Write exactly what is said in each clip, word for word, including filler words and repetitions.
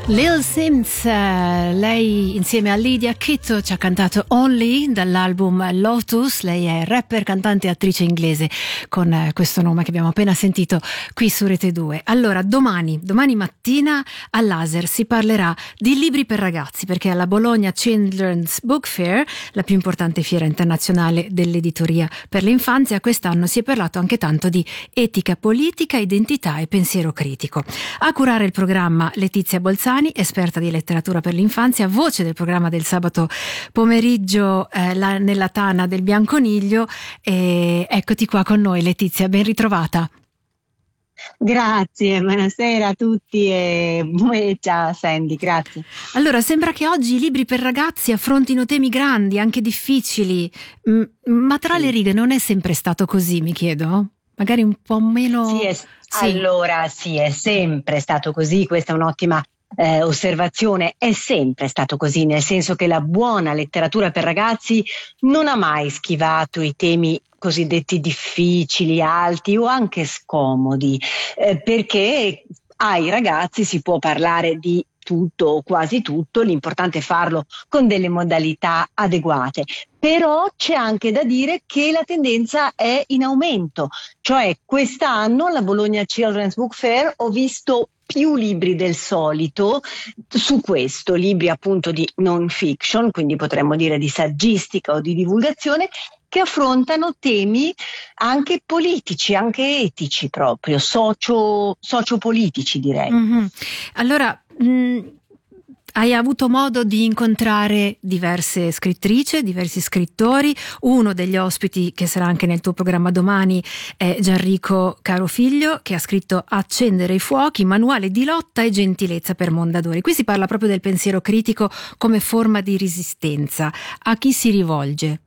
Lil Sims, eh, lei insieme a Lydia Kitto ci ha cantato Only dall'album Lotus. Lei è rapper, cantante e attrice inglese con eh, questo nome che abbiamo appena sentito qui su Rete due. Allora, domani, domani mattina all'Aser si parlerà di libri per ragazzi, perché alla Bologna Children's Book Fair, la più importante fiera internazionale dell'editoria per l'infanzia, quest'anno si è parlato anche tanto di etica politica, identità e pensiero critico. A curare il programma Letizia Bolzani, esperta di letteratura per l'infanzia, voce del programma del sabato pomeriggio eh, la, nella tana del Bianconiglio. E eccoti qua con noi, Letizia, ben ritrovata. Grazie, buonasera a tutti e ciao Sandy, grazie. Allora, sembra che oggi i libri per ragazzi affrontino temi grandi, anche difficili, M- ma tra sì. le righe non è sempre stato così, mi chiedo? Magari un po' meno... Sì, è, sì. Allora sì, è sempre stato così, questa è un'ottima Eh, osservazione, è sempre stato così, nel senso che la buona letteratura per ragazzi non ha mai schivato i temi cosiddetti difficili, alti o anche scomodi, eh, perché ai ragazzi si può parlare di tutto o quasi tutto, l'importante è farlo con delle modalità adeguate. Però c'è anche da dire che la tendenza è in aumento, cioè quest'anno alla Bologna Children's Book Fair ho visto più libri del solito su questo, libri appunto di non fiction, quindi potremmo dire di saggistica o di divulgazione, che affrontano temi anche politici, anche etici proprio, socio, sociopolitici direi. Mm-hmm. Allora, mh... hai avuto modo di incontrare diverse scrittrici, diversi scrittori. Uno degli ospiti che sarà anche nel tuo programma domani è Gianrico Carofiglio, che ha scritto Accendere i fuochi, manuale di lotta e gentilezza per Mondadori. Qui si parla proprio del pensiero critico come forma di resistenza. A chi si rivolge?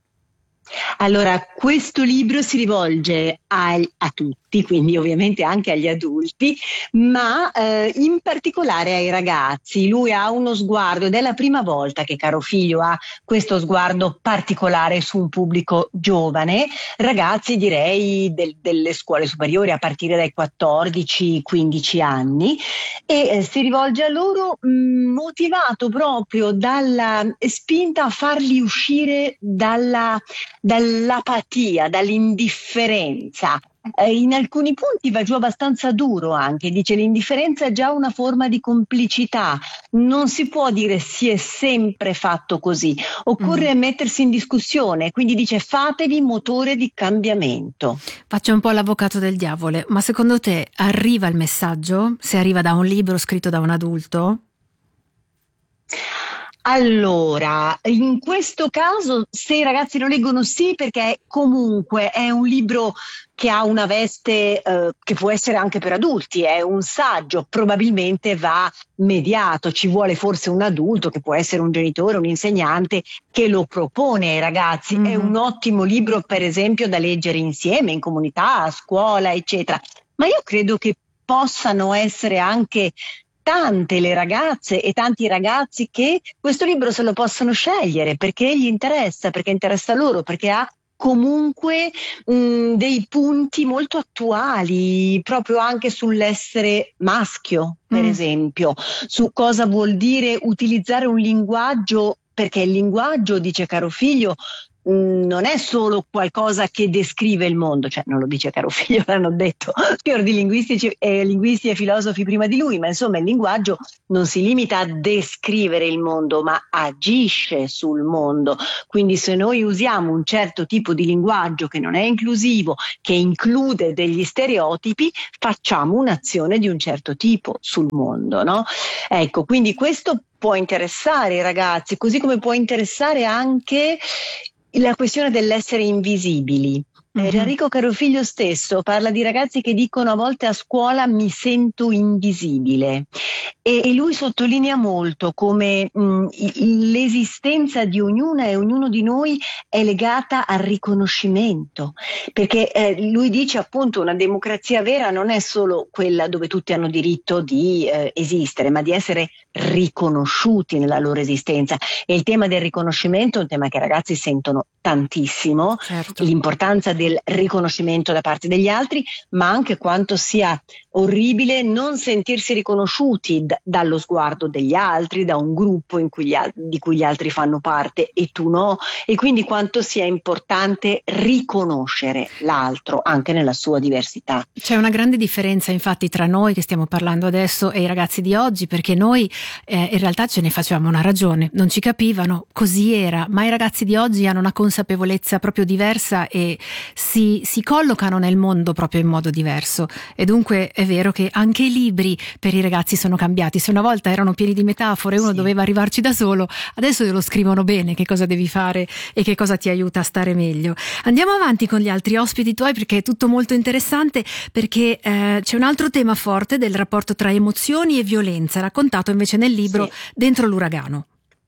Allora, questo libro si rivolge a, a tutti, quindi ovviamente anche agli adulti, ma eh, in particolare ai ragazzi. Lui ha uno sguardo, ed è la prima volta che Carofiglio ha questo sguardo particolare su un pubblico giovane, ragazzi direi del, delle scuole superiori a partire dai quattordici quindici anni, e eh, si rivolge a loro mh, motivato proprio dalla spinta a farli uscire dalla dall'apatia, dall'indifferenza. Eh, in alcuni punti va giù abbastanza duro anche, dice l'indifferenza è già una forma di complicità, non si può dire si è sempre fatto così, occorre mm. mettersi in discussione, quindi dice fatevi motore di cambiamento. Faccio un po' l'avvocato del diavolo, ma secondo te arriva il messaggio se arriva da un libro scritto da un adulto? Allora, in questo caso se i ragazzi lo leggono sì, perché comunque è un libro che ha una veste eh, che può essere anche per adulti, è un saggio, probabilmente va mediato, ci vuole forse un adulto che può essere un genitore, un insegnante che lo propone ai ragazzi, mm-hmm. È un ottimo libro per esempio da leggere insieme, in comunità, a scuola, eccetera, ma io credo che possano essere anche tante le ragazze e tanti ragazzi che questo libro se lo possono scegliere perché gli interessa, perché interessa loro, perché ha comunque mh, dei punti molto attuali proprio anche sull'essere maschio, per mm. esempio, su cosa vuol dire utilizzare un linguaggio, perché il linguaggio, dice Carofiglio, non è solo qualcosa che descrive il mondo, cioè non lo dice Carofiglio, l'hanno detto fior di linguistici e linguisti e filosofi prima di lui, ma insomma il linguaggio non si limita a descrivere il mondo, ma agisce sul mondo. Quindi se noi usiamo un certo tipo di linguaggio che non è inclusivo, che include degli stereotipi, facciamo un'azione di un certo tipo sul mondo, no? Ecco, quindi questo può interessare i ragazzi, così come può interessare anche la questione dell'essere invisibili. Mm-hmm. Enrico Carofiglio stesso parla di ragazzi che dicono a volte a scuola mi sento invisibile, e, e lui sottolinea molto come mh, l'esistenza di ognuna e ognuno di noi è legata al riconoscimento, perché eh, lui dice appunto una democrazia vera non è solo quella dove tutti hanno diritto di eh, esistere, ma di essere riconosciuti nella loro esistenza, e il tema del riconoscimento è un tema che i ragazzi sentono tantissimo, certo. L'importanza del riconoscimento da parte degli altri, ma anche quanto sia orribile non sentirsi riconosciuti d- dallo sguardo degli altri, da un gruppo in cui gli al- di cui gli altri fanno parte e tu no, e quindi quanto sia importante riconoscere l'altro anche nella sua diversità. C'è una grande differenza infatti tra noi che stiamo parlando adesso e i ragazzi di oggi, perché noi eh, in realtà ce ne facevamo una ragione, non ci capivano, così era, ma i ragazzi di oggi hanno una consapevolezza proprio diversa e si, si collocano nel mondo proprio in modo diverso, e dunque è vero che anche i libri per i ragazzi sono cambiati. Se una volta erano pieni di metafore, uno Sì. doveva arrivarci da solo, adesso lo scrivono bene che cosa devi fare e che cosa ti aiuta a stare meglio. Andiamo avanti con gli altri ospiti tuoi, perché è tutto molto interessante, perché eh, c'è un altro tema forte del rapporto tra emozioni e violenza, raccontato invece nel libro Sì. Dentro l'uragano.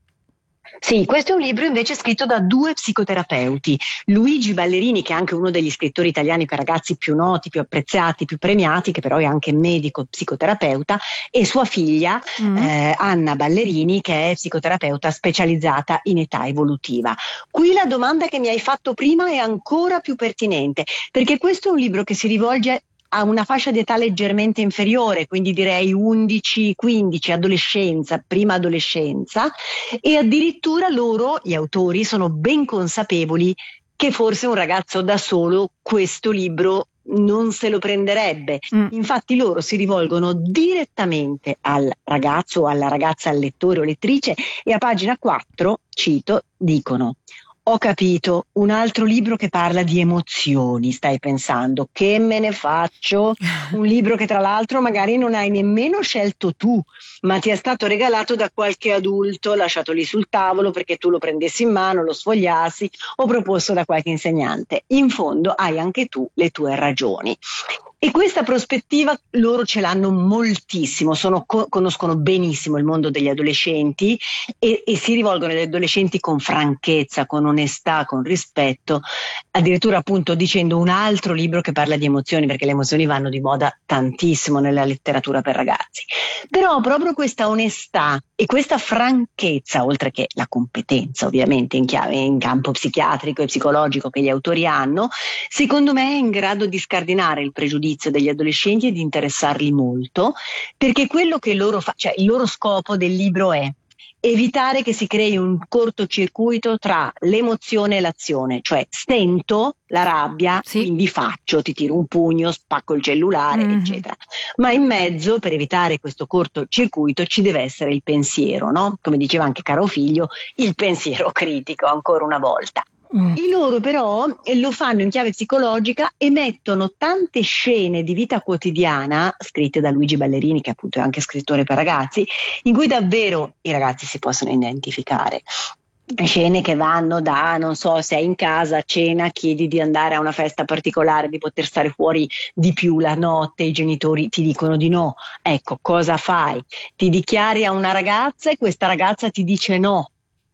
Sì, questo è un libro invece scritto da due psicoterapeuti, Luigi Ballerini, che è anche uno degli scrittori italiani per ragazzi più noti, più apprezzati, più premiati, che però è anche medico psicoterapeuta, e sua figlia Mm. eh, Anna Ballerini, che è psicoterapeuta specializzata in età evolutiva. Qui la domanda che mi hai fatto prima è ancora più pertinente, perché questo è un libro che si rivolge a una fascia di età leggermente inferiore, quindi direi undici quindici, adolescenza, prima adolescenza, e addirittura loro, gli autori, sono ben consapevoli che forse un ragazzo da solo questo libro non se lo prenderebbe. Mm. Infatti loro si rivolgono direttamente al ragazzo o alla ragazza, al lettore o lettrice, e a pagina quattro, cito, dicono: ho capito, un altro libro che parla di emozioni, stai pensando, che me ne faccio? Un libro che tra l'altro magari non hai nemmeno scelto tu, ma ti è stato regalato da qualche adulto, lasciato lì sul tavolo perché tu lo prendessi in mano, lo sfogliassi, o proposto da qualche insegnante. In fondo hai anche tu le tue ragioni. E questa prospettiva loro ce l'hanno moltissimo, sono, co- conoscono benissimo il mondo degli adolescenti e, e si rivolgono agli adolescenti con franchezza, con onestà, con rispetto, addirittura appunto dicendo un altro libro che parla di emozioni, perché le emozioni vanno di moda tantissimo nella letteratura per ragazzi. Però proprio questa onestà e questa franchezza, oltre che la competenza ovviamente in, chiave, in campo psichiatrico e psicologico che gli autori hanno, secondo me è in grado di scardinare il pregiudizio degli adolescenti e di interessarli molto, perché quello che loro fa, cioè il loro scopo del libro è evitare che si crei un cortocircuito tra l'emozione e l'azione, cioè sento la rabbia, Sì. quindi faccio, ti tiro un pugno, spacco il cellulare, Mm-hmm. eccetera. Ma in mezzo, per evitare questo cortocircuito, ci deve essere il pensiero, no? Come diceva anche caro figlio, il pensiero critico, ancora una volta. Mm. I loro però lo fanno in chiave psicologica e mettono tante scene di vita quotidiana, scritte da Luigi Ballerini, che appunto è anche scrittore per ragazzi, in cui davvero i ragazzi si possono identificare. Scene che vanno da, non so, sei in casa a cena, chiedi di andare a una festa particolare, di poter stare fuori di più la notte, i genitori ti dicono di no, ecco, cosa fai? Ti dichiari a una ragazza e questa ragazza ti dice no.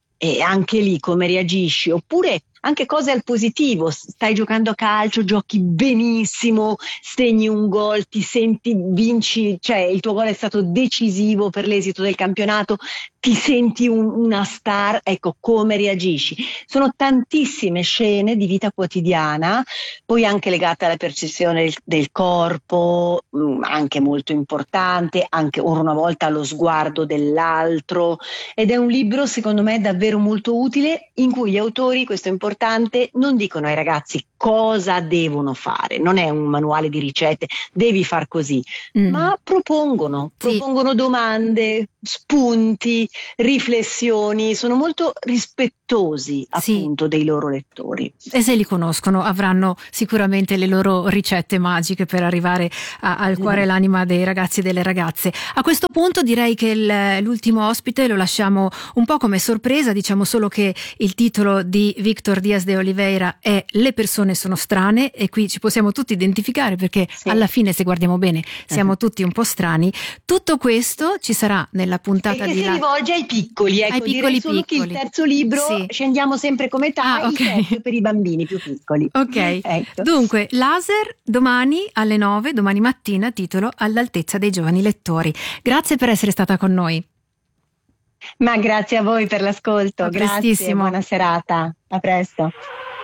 E anche lì come reagisci? Oppure anche cose al positivo, stai giocando a calcio, giochi benissimo, segni un gol, ti senti, vinci, cioè il tuo gol è stato decisivo per l'esito del campionato, ti senti un, una star, ecco, come reagisci? Sono tantissime scene di vita quotidiana, poi anche legate alla percezione del, del corpo, mh, anche molto importante, anche ora una volta allo sguardo dell'altro, ed è un libro secondo me davvero molto utile, in cui gli autori, questo è importante, non dicono ai ragazzi cosa devono fare, non è un manuale di ricette, devi far così, mm. ma propongono, sì. propongono domande, spunti, riflessioni, sono molto rispettosi appunto sì. dei loro lettori. E se li conoscono avranno sicuramente le loro ricette magiche per arrivare a, al cuore e mm. l'anima dei ragazzi e delle ragazze. A questo punto direi che il, l'ultimo ospite lo lasciamo un po' come sorpresa, diciamo solo che il titolo di Víctor Díaz de Oliveira è Le persone sono strane, e qui ci possiamo tutti identificare perché sì. alla fine, se guardiamo bene, siamo uh-huh. tutti un po' strani. Tutto questo ci sarà nella puntata e che di si là... rivolge ai piccoli, ecco, ai piccoli solo piccoli. Che il terzo libro sì. scendiamo sempre come tagli, ah, okay. per i bambini più piccoli. Ok, ecco. Dunque Laser domani alle nove, domani mattina, titolo All'altezza dei giovani lettori. Grazie per essere stata con noi. Ma grazie a voi per l'ascolto, a grazie, buona serata, a presto.